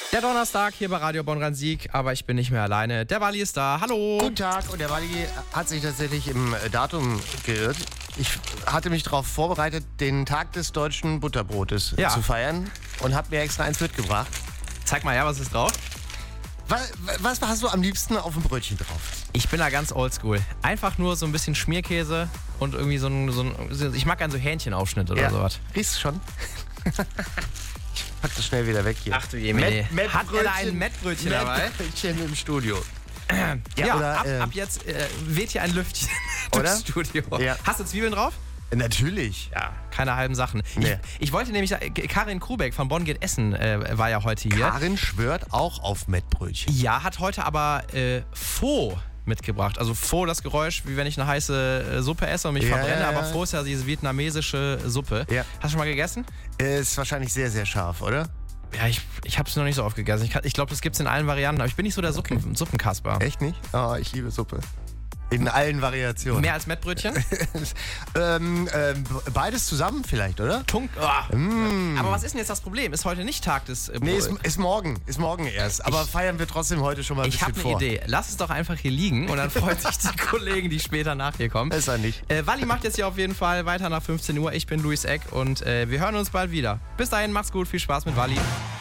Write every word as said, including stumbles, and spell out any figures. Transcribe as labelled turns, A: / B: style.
A: Der Donnerstag hier bei Radio Bonn-Rhein-Sieg, aber ich bin nicht mehr alleine. Der Wally ist da. Hallo.
B: Guten Tag. Und der Wally hat sich tatsächlich im Datum geirrt. Ich hatte mich darauf vorbereitet, den Tag des deutschen Butterbrotes
A: Ja.
B: zu feiern und habe mir extra eins mitgebracht.
A: Zeig mal her, was ist drauf?
B: Was, was hast du am liebsten auf dem Brötchen drauf?
A: Ich bin da ganz oldschool. Einfach nur so ein bisschen Schmierkäse und irgendwie so ein... So ein ich mag gerne so Hähnchenaufschnitt oder sowas.
B: Riechst du schon? Ich pack das schnell wieder weg hier.
A: Ach du Jemine.
B: Met-
A: Hat er da ein Mettbrötchen dabei?
B: Mettbrötchen im Studio.
A: Ja, ja
B: oder,
A: ab,
B: äh,
A: ab jetzt äh, weht hier ein Lüftchen
B: Oder?
A: durchs Studio.
B: Ja.
A: Hast du Zwiebeln drauf?
B: Natürlich.
A: Ja, keine halben Sachen.
B: Nee.
A: Ich, ich wollte nämlich, äh, Karin Krubeck von Bonn geht Essen äh, war ja heute hier.
B: Karin schwört auch auf Mettbrötchen.
A: Ja, hat heute aber äh, Pho mitgebracht. Also Pho, das Geräusch, wie wenn ich eine heiße äh, Suppe esse und mich
B: Ja,
A: verbrenne,
B: ja, ja.
A: aber Pho ist ja diese vietnamesische Suppe.
B: Ja.
A: Hast du schon mal gegessen?
B: Ist wahrscheinlich sehr, sehr scharf, oder?
A: Ja, ich, ich habe es noch nicht so oft gegessen. Ich, kann- ich glaube, das gibt es in allen Varianten, aber ich bin nicht so der Suppen, Suppenkasper.
B: Echt nicht? Oh, ich liebe Suppe. In allen Variationen.
A: Mehr als Mettbrötchen?
B: ähm, ähm, beides zusammen vielleicht, oder?
A: Tunk. Oh. Aber was ist denn jetzt das Problem? Ist heute nicht Tag des... Äh,
B: Nee, ist, ist morgen. Ist morgen erst. Aber
A: Ich-
B: feiern wir trotzdem heute schon mal ein
A: Ich
B: bisschen
A: habe eine
B: vor.
A: Idee. Lass es doch einfach hier liegen und dann freuen sich die Kollegen, die später nach hier kommen.
B: Ist er nicht.
A: Äh, Wally macht jetzt hier auf jeden Fall weiter nach fünfzehn Uhr. Ich bin Luis Eck und äh, wir hören uns bald wieder. Bis dahin, macht's gut, viel Spaß mit Wally.